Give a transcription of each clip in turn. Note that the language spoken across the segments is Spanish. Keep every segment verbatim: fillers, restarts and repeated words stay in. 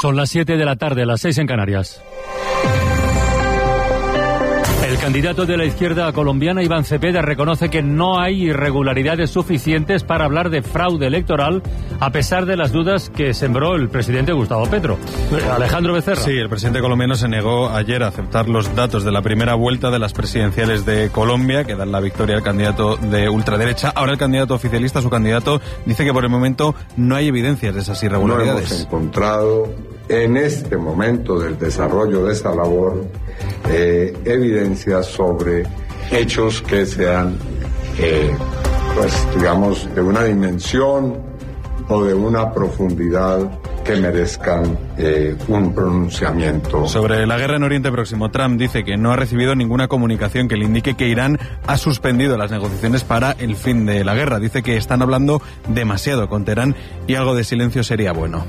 Son las siete de la tarde, las seis en Canarias. El candidato de la izquierda colombiana, Iván Cepeda, reconoce que no hay irregularidades suficientes para hablar de fraude electoral, a pesar de las dudas que sembró el presidente Gustavo Petro. Alejandro Becerra. Sí, el presidente colombiano se negó ayer a aceptar los datos de la primera vuelta de las presidenciales de Colombia, que dan la victoria al candidato de ultraderecha. Ahora el candidato oficialista, su candidato, dice que por el momento no hay evidencias de esas irregularidades. No hemos encontrado en este momento del desarrollo de esa labor eh, evidencias sobre hechos que sean, eh, pues digamos, de una dimensión o de una profundidad que merezcan eh, un pronunciamiento. Sobre la guerra en Oriente Próximo, Trump dice que no ha recibido ninguna comunicación que le indique que Irán ha suspendido las negociaciones para el fin de la guerra. Dice que están hablando demasiado con Teherán y algo de silencio sería bueno.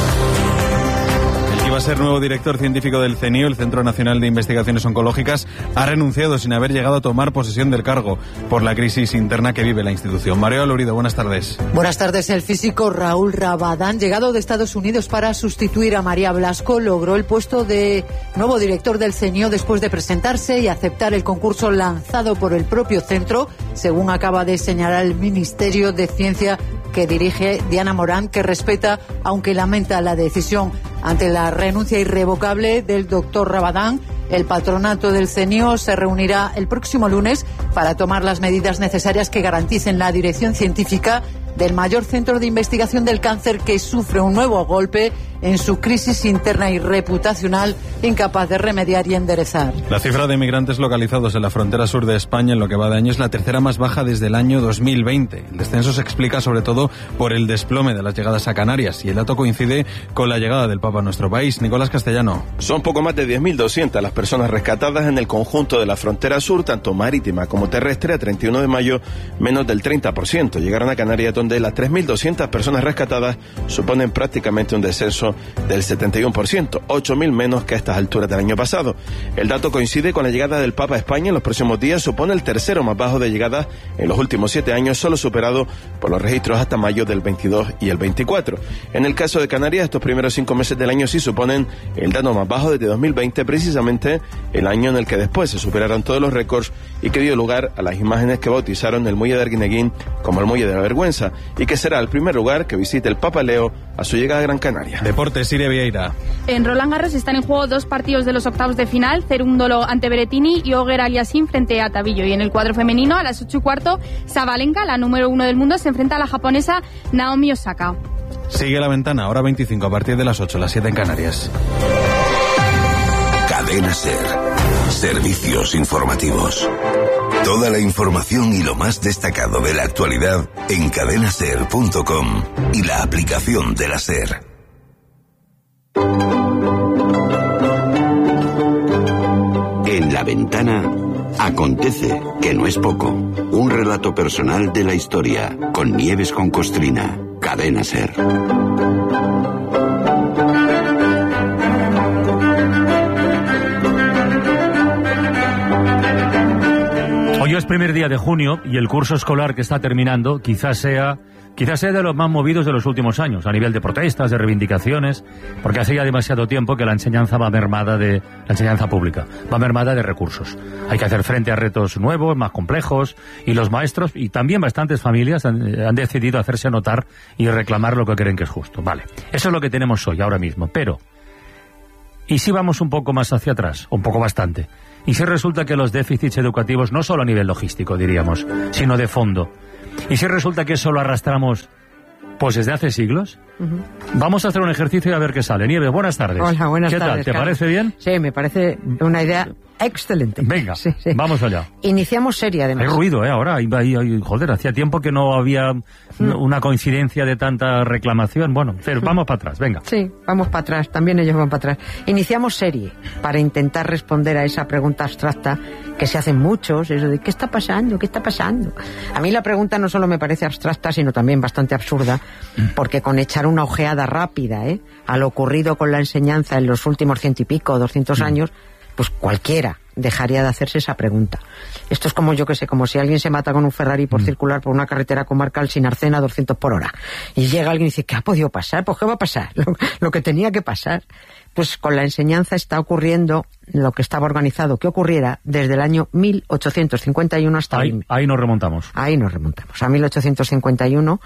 Va a ser nuevo director científico del CENIO, el Centro Nacional de Investigaciones Oncológicas, ha renunciado sin haber llegado a tomar posesión del cargo por la crisis interna que vive la institución. María Lorido, buenas tardes. Buenas tardes. El físico Raúl Rabadán, llegado de Estados Unidos para sustituir a María Blasco, logró el puesto de nuevo director del CENIO después de presentarse y aceptar el concurso lanzado por el propio centro, según acaba de señalar el Ministerio de Ciencia que dirige Diana Morán, que respeta, aunque lamenta la decisión. Ante la renuncia irrevocable del doctor Rabadán, el patronato del CENIO se reunirá el próximo lunes para tomar las medidas necesarias que garanticen la dirección científica del mayor centro de investigación del cáncer, que sufre un nuevo golpe en su crisis interna y reputacional, incapaz de remediar y enderezar. La cifra de migrantes localizados en la frontera sur de España en lo que va de año es la tercera más baja desde el año dos mil veinte. El descenso se explica sobre todo por el desplome de las llegadas a Canarias, y el dato coincide con la llegada del Papa a nuestro país. Nicolás Castellano. Son poco más de diez mil doscientas las personas rescatadas en el conjunto de la frontera sur, tanto marítima como terrestre. A treinta y uno de mayo, menos del treinta por ciento llegaron a Canarias, donde las tres mil doscientas personas rescatadas suponen prácticamente un descenso del setenta y uno por ciento, ocho mil menos que a estas alturas del año pasado. El dato coincide con la llegada del Papa a España en los próximos días. Supone el tercero más bajo de llegadas en los últimos siete años, solo superado por los registros hasta mayo del veintidós y el veinticuatro. En el caso de Canarias, estos primeros cinco meses del año sí suponen el dato más bajo desde dos mil veinte, precisamente el año en el que después se superaron todos los récords y que dio lugar a las imágenes que bautizaron el muelle de Arguineguín como el muelle de la vergüenza, y que será el primer lugar que visite el Papa Leo a su llegada a Gran Canaria. Deportes, Siria Vieira. En Roland Garros están en juego dos partidos de los octavos de final: Cerúndolo ante Berrettini y Ogier Aliassime frente a Tabillo. Y en el cuadro femenino, a las ocho y cuarto, Sabalenka, la número uno del mundo, se enfrenta a la japonesa Naomi Osaka. Sigue La Ventana, hora veinticinco, a partir de las ocho, las siete en Canarias. Cadena SER. Servicios informativos. Toda la información y lo más destacado de la actualidad en cadena ser punto com y la aplicación de la SER. En La Ventana acontece, que no es poco, un relato personal de la historia con Nieves con Costrina. Cadena SER. Hoy es primer día de junio y el curso escolar que está terminando quizás sea, quizás sea de los más movidos de los últimos años, a nivel de protestas, de reivindicaciones, porque hace ya demasiado tiempo que la enseñanza va mermada de, la enseñanza pública, va mermada de recursos. Hay que hacer frente a retos nuevos, más complejos, y los maestros y también bastantes familias han, han decidido hacerse notar y reclamar lo que creen que es justo. Vale, eso es lo que tenemos hoy, ahora mismo, pero ¿y si vamos un poco más hacia atrás? Un poco bastante. ¿Y si resulta que los déficits educativos, no solo a nivel logístico, diríamos, sino de fondo, y si resulta que eso lo arrastramos pues desde hace siglos? Uh-huh. Vamos a hacer un ejercicio y a ver qué sale. Nieves, buenas tardes. Hola, buenas ¿Qué tardes. tal? ¿Te Carlos. parece bien? Sí, me parece una idea excelente. Venga, sí, sí. Vamos allá. Iniciamos serie, además. Hay ruido, ¿eh? Ahora, hay, hay, hay, joder, hacía tiempo que no había mm. una coincidencia de tanta reclamación. Bueno, pero mm. vamos para atrás, venga. Sí, vamos para atrás, también ellos van para atrás. Iniciamos serie para intentar responder a esa pregunta abstracta que se hacen muchos, eso de ¿qué está pasando? ¿Qué está pasando? A mí la pregunta no solo me parece abstracta, sino también bastante absurda, porque con echar una ojeada rápida ¿eh? a lo ocurrido con la enseñanza en los últimos ciento y pico, doscientos mm. años, pues cualquiera dejaría de hacerse esa pregunta. Esto es como, yo que sé, como si alguien se mata con un Ferrari por mm. circular por una carretera comarcal sin arcén a doscientos por hora. Y llega alguien y dice, ¿qué ha podido pasar? Pues ¿qué va a pasar? Lo, lo que tenía que pasar. Pues con la enseñanza está ocurriendo lo que estaba organizado que ocurriera desde el año mil ochocientos cincuenta y uno hasta... Ahí, ahí nos remontamos. Ahí nos remontamos, a mil ochocientos cincuenta y uno.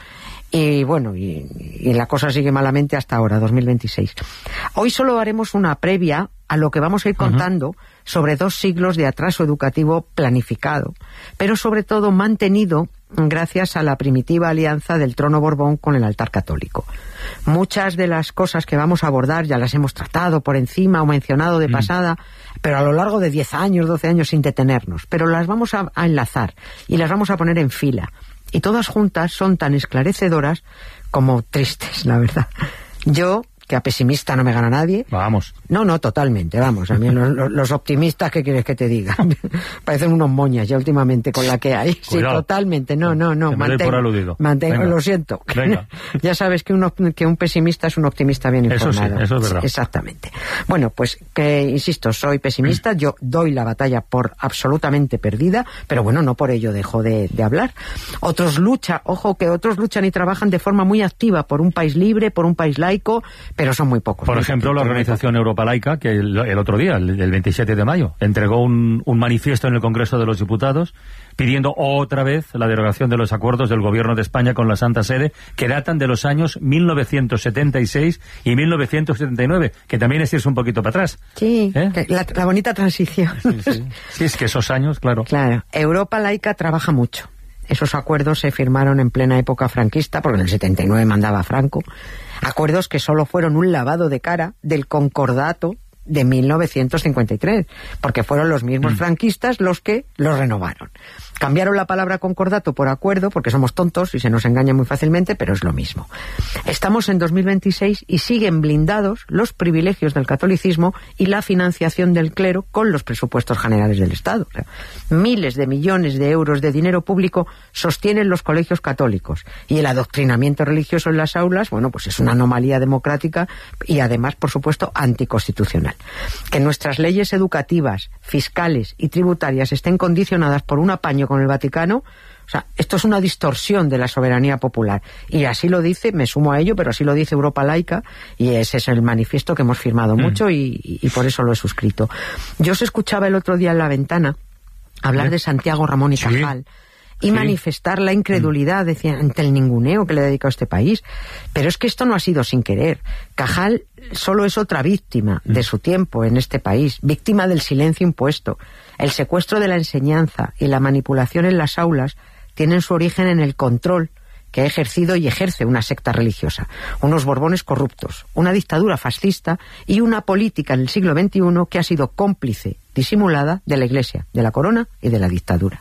Y bueno, y, y la cosa sigue malamente hasta ahora, dos mil veintiséis. Hoy solo haremos una previa a lo que vamos a ir contando uh-huh. sobre dos siglos de atraso educativo planificado, pero sobre todo mantenido gracias a la primitiva alianza del trono Borbón con el altar católico. Muchas de las cosas que vamos a abordar ya las hemos tratado por encima o mencionado de mm. pasada, pero a lo largo de diez años, doce años sin detenernos. Pero las vamos a, a enlazar y las vamos a poner en fila. Y todas juntas son tan esclarecedoras como tristes, la verdad. Yo, que a pesimista no me gana nadie. Vamos. No, no, totalmente, vamos. A mí los, los optimistas, ¿qué quieres que te diga? Parecen unos moñas ya últimamente con la que hay. Sí, cuidado. Totalmente. No, no, no. Mantengo, mantengo lo siento. Venga. Ya sabes que, uno, que un pesimista es un optimista bien informado. Eso sí, eso es verdad. Exactamente. Bueno, pues que, insisto, soy pesimista. Yo doy la batalla por absolutamente perdida, pero bueno, no por ello dejo de, de hablar. Otros luchan, ojo, que otros luchan y trabajan de forma muy activa por un país libre, por un país laico, pero son muy pocos. Por ejemplo, la organización Europa Laica, que el, el otro día, el, el veintisiete de mayo, entregó un, un manifiesto en el Congreso de los Diputados pidiendo otra vez la derogación de los acuerdos del Gobierno de España con la Santa Sede, que datan de los años mil novecientos setenta y seis y mil novecientos setenta y nueve, que también es irse un poquito para atrás. Sí, ¿eh? la, la bonita transición. Sí, sí. Sí, es que esos años, claro. Claro, Europa Laica trabaja mucho. Esos acuerdos se firmaron en plena época franquista, porque en el setenta y nueve mandaba Franco. Acuerdos que solo fueron un lavado de cara del concordato de mil novecientos cincuenta y tres, porque fueron los mismos mm. franquistas los que los renovaron. Cambiaron la palabra concordato por acuerdo, porque somos tontos y se nos engaña muy fácilmente, pero es lo mismo. Estamos en dos mil veintiséis y siguen blindados los privilegios del catolicismo y la financiación del clero con los presupuestos generales del Estado. O sea, miles de millones de euros de dinero público sostienen los colegios católicos, y el adoctrinamiento religioso en las aulas, bueno, pues es una anomalía democrática y además, por supuesto, anticonstitucional. Que nuestras leyes educativas, fiscales y tributarias estén condicionadas por un apaño con el Vaticano, o sea, esto es una distorsión de la soberanía popular, y así lo dice, me sumo a ello, pero así lo dice Europa Laica, y ese es el manifiesto que hemos firmado mm. mucho y, y por eso lo he suscrito. Yo os escuchaba el otro día en la ventana hablar de Santiago Ramón y sí. Cajal y sí. manifestar la incredulidad, decía, ante el ninguneo que le ha dedicado a este país. Pero es que esto no ha sido sin querer. Cajal solo es otra víctima mm. de su tiempo en este país, víctima del silencio impuesto. El secuestro de la enseñanza y la manipulación en las aulas tienen su origen en el control que ha ejercido y ejerce una secta religiosa, unos Borbones corruptos, una dictadura fascista y una política en el siglo veintiuno que ha sido cómplice, disimulada, de la Iglesia, de la corona y de la dictadura.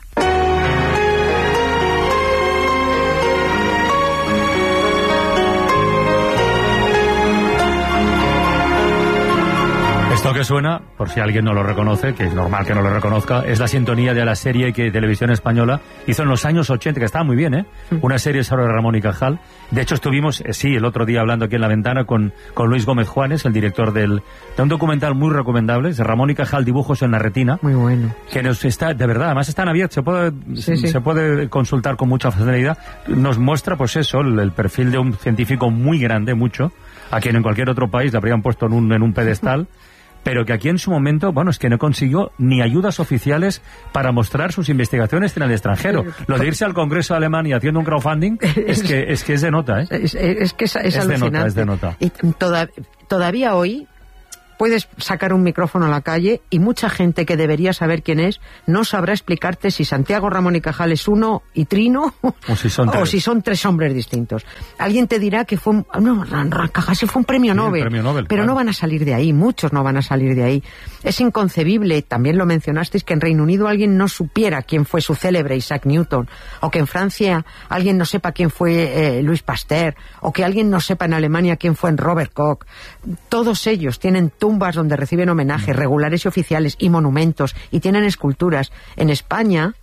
Esto que suena, por si alguien no lo reconoce, que es normal que no lo reconozca, es la sintonía de la serie que Televisión Española hizo en los años ochenta, que estaba muy bien, ¿eh? Una serie sobre Ramón y Cajal. De hecho, estuvimos, eh, sí, el otro día hablando aquí en la ventana con, con Luis Gómez Juanes, el director del, de un documental muy recomendable, es Ramón y Cajal, dibujos en la retina. Muy bueno. Que nos está, de verdad, además están abiertos, se puede, sí, sí. se puede consultar con mucha facilidad. Nos muestra, pues eso, el, el perfil de un científico muy grande, mucho, a quien en cualquier otro país le habrían puesto en un, en un pedestal. Pero que aquí en su momento, bueno, es que no consiguió ni ayudas oficiales para mostrar sus investigaciones en el extranjero. Lo de irse al Congreso de Alemania haciendo un crowdfunding es que es que es de nota, ¿eh? Es, es que es, es, es de nota, es de nota. Y toda, todavía hoy puedes sacar un micrófono a la calle y mucha gente que debería saber quién es no sabrá explicarte si Santiago Ramón y Cajal es uno y Trino o si son tres, o si son tres hombres distintos. Alguien te dirá que fue un, no, Cajal sí fue un premio, sí, Nobel, premio Nobel, pero claro. No van a salir de ahí, muchos no van a salir de ahí. Es inconcebible, también lo mencionasteis, que en Reino Unido alguien no supiera quién fue su célebre Isaac Newton, o que en Francia alguien no sepa quién fue eh, Louis Pasteur, o que alguien no sepa en Alemania quién fue Robert Koch. Todos ellos tienen tumbas donde reciben homenajes regulares y oficiales y monumentos, y tienen esculturas. En España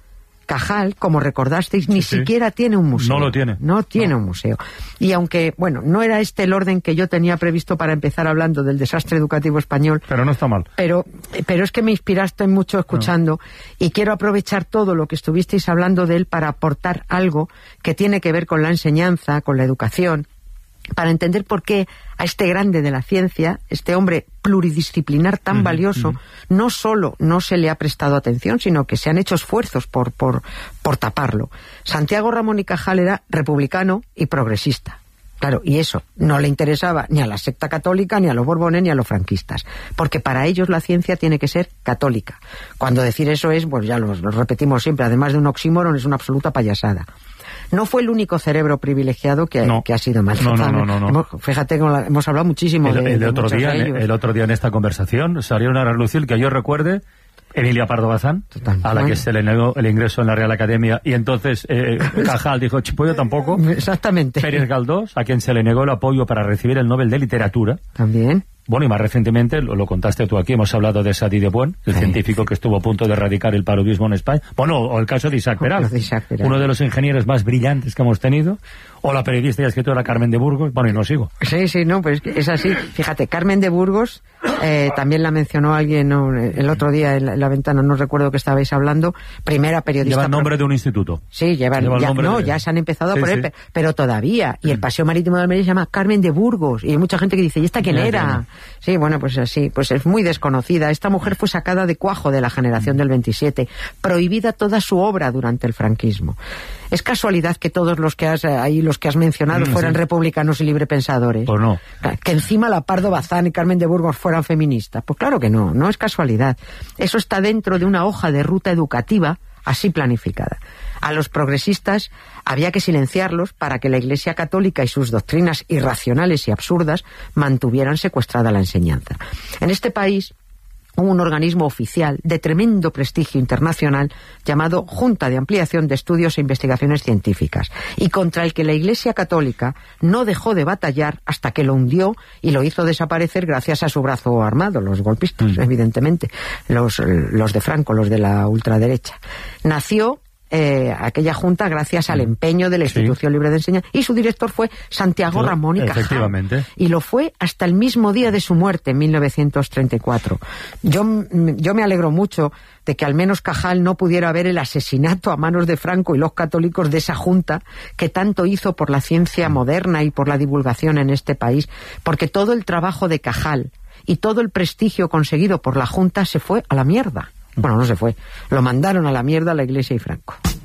Cajal, como recordasteis, ni sí, siquiera sí. tiene un museo. No lo tiene. No tiene no. un museo. Y aunque, bueno, no era este el orden que yo tenía previsto para empezar hablando del desastre educativo español. Pero no está mal. Pero, pero es que me inspiraste mucho escuchando no. y quiero aprovechar todo lo que estuvisteis hablando de él para aportar algo que tiene que ver con la enseñanza, con la educación, para entender por qué a este grande de la ciencia, este hombre pluridisciplinar tan uh-huh, valioso, uh-huh. no solo no se le ha prestado atención, sino que se han hecho esfuerzos por, por, por taparlo. Santiago Ramón y Cajal era republicano y progresista. Claro, y eso no le interesaba ni a la secta católica, ni a los borbones, ni a los franquistas, porque para ellos la ciencia tiene que ser católica. Cuando decir eso es, pues ya lo, lo repetimos siempre, además de un oxímoron, es una absoluta payasada. No fue el único cerebro privilegiado que, no. que ha sido maltratado. No, no, no, no, no. Hemos, fíjate que hemos hablado muchísimo el, de, el de otro día, de ellos. El otro día en esta conversación salió una relucir que yo recuerde, Emilia Pardo Bazán, Total, a la bueno. que se le negó el ingreso en la Real Academia, y entonces eh, Cajal dijo, Chipollo tampoco. Exactamente. Pérez Galdós, a quien se le negó el apoyo para recibir el Nobel de Literatura. También. Bueno, y más recientemente, lo, lo contaste tú aquí, hemos hablado de Sadi de Buen, el sí. científico que estuvo a punto de erradicar el paludismo en España. Bueno, o el caso de Isaac Peral, de Isaac Peral, uno de los ingenieros más brillantes que hemos tenido, o la periodista y escritora Carmen de Burgos. Bueno, y no sigo. Sí, sí, no, pues es así. Fíjate, Carmen de Burgos, eh, también la mencionó alguien ¿no? el otro día en la, en la ventana, no recuerdo que estabais hablando, primera periodista... Lleva el nombre pro... de un instituto. Sí, llevan, lleva el ya, nombre no, de... ya se han empezado sí, por él, sí. pero todavía. Y el Paseo Marítimo de Almería se llama Carmen de Burgos, y hay mucha gente que dice, ¿y esta quién ya, era? ya. Sí, bueno, pues así, pues es muy desconocida. Esta mujer fue sacada de cuajo de la generación del veintisiete, prohibida toda su obra durante el franquismo. ¿Es casualidad que todos los que has ahí los que has mencionado mm, fueran sí. republicanos y librepensadores? Pues no. Que encima la Pardo Bazán y Carmen de Burgos fueran feministas. Pues claro que no, no es casualidad. Eso está dentro de una hoja de ruta educativa así planificada. A los progresistas había que silenciarlos para que la Iglesia Católica y sus doctrinas irracionales y absurdas mantuvieran secuestrada la enseñanza. En este país hubo un organismo oficial de tremendo prestigio internacional llamado Junta de Ampliación de Estudios e Investigaciones Científicas, y contra el que la Iglesia Católica no dejó de batallar hasta que lo hundió y lo hizo desaparecer gracias a su brazo armado, los golpistas, mm. evidentemente, los, los de Franco, los de la ultraderecha. Nació Eh, aquella junta gracias al empeño de la Institución sí. Libre de Enseñanza, y su director fue Santiago sí, Ramón y Cajal, efectivamente. Y lo fue hasta el mismo día de su muerte en mil novecientos treinta y cuatro. Yo, yo me alegro mucho de que al menos Cajal no pudiera ver el asesinato a manos de Franco y los católicos de esa junta que tanto hizo por la ciencia moderna y por la divulgación en este país, porque todo el trabajo de Cajal y todo el prestigio conseguido por la junta se fue a la mierda. Bueno, no se fue. Lo mandaron a la mierda a la Iglesia y Franco.